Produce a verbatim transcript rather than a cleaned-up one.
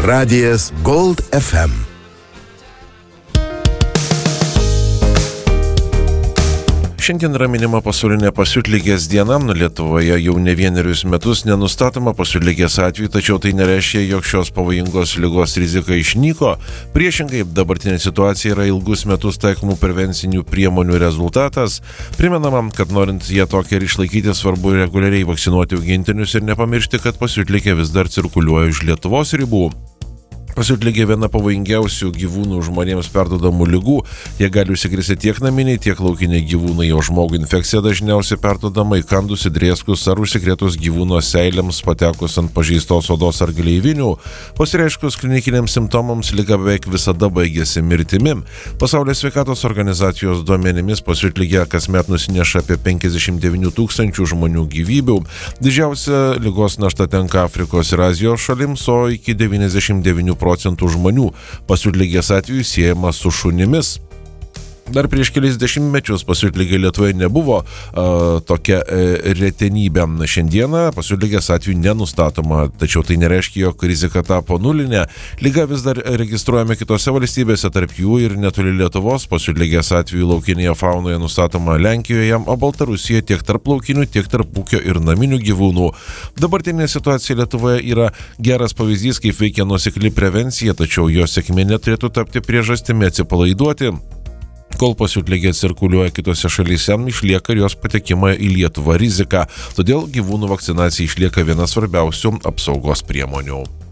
Radijas Gold F M. Šiandien yra minima pasaulinė pasiutligės diena. Lietuvoje jau ne vienerius metus nenustatoma pasiutligės atveju, tačiau tai nereiškia, jog šios pavojingos ligos rizika išnyko. Priešingai, dabartinė situacija yra ilgus metus taikomų prevencinių priemonių rezultatas. Primenama, kad norint ją tokią ir išlaikyti, svarbu reguliariai vakcinuoti augintinius ir nepamiršti, kad pasiutligė vis dar cirkuliuoja už Lietuvos ribų. Pasiutligė viena pavojingiausių gyvūnų žmonėms perduodamų ligų. Jie gali užsikrėsti tiek naminiai, tiek laukiniai gyvūnai, o žmogui infekcija dažniausiai perduodama įkandus, įdrėskus ar užsikrėtus gyvūno seilėms, patekus ant pažeistos odos ar gleivinių. Pasireiškus klinikiniams simptomams liga beveik visada baigėsi mirtimi. Pasaulio sveikatos organizacijos duomenimis pasiutligė kasmet nusineša apie penkiasdešimt devynių tūkstančių žmonių gyvybių. Didžiausia ligos našta tenka Afrikos ir Azijos šalims, o iki devyniasdešimt devynių procentų žmonių pasiutligės atveju siejama su šunimis. Dar prieš kelis dešimtmečius pasiutligė Lietuvoje nebuvo uh, tokia uh, retenybė. Šiandieną pasiutligės atveju nenustatoma, tačiau tai nereiškia, jog rizika tapo nulinė. Liga vis dar registruojama kitose valstybėse, tarp jų ir netoli Lietuvos. Pasiutligės atveju laukinėje faunoje nustatoma Lenkijoje, o Baltarusijoje tiek tarp laukinių, tiek tarp ūkio ir naminių gyvūnų. Dabartinė situacija Lietuvoje yra geras pavyzdys, kaip veikia nuosekli prevencija, tačiau jos sėkmė neturėtų tapti priežastimi atsipalaiduoti. Kol pasiutligė cirkuliuoja kitose šalyse, išlieka ir jos patekimo į Lietuvą rizika. Todėl gyvūnų vakcinacija išlieka viena svarbiausių apsaugos priemonių.